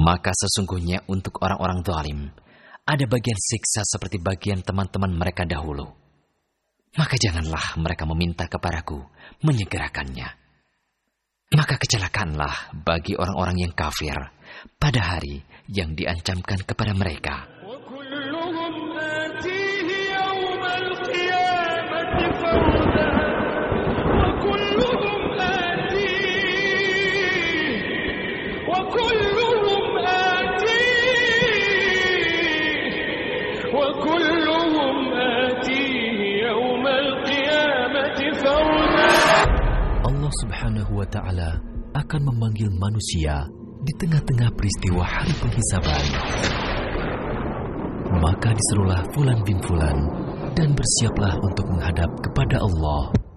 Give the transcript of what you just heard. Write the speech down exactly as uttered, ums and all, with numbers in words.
Maka sesungguhnya untuk orang-orang zalim ada bagian siksa seperti bagian teman-teman mereka dahulu. Maka janganlah mereka meminta kepadaku menyegerakannya. Maka kecelakaanlah bagi orang-orang yang kafir pada hari yang diancamkan kepada mereka. Allah Subhanahu wa Ta'ala akan memanggil manusia di tengah-tengah peristiwa hari penghisaban. Maka diserulah Fulan bin Fulan dan bersiaplah untuk menghadap kepada Allah.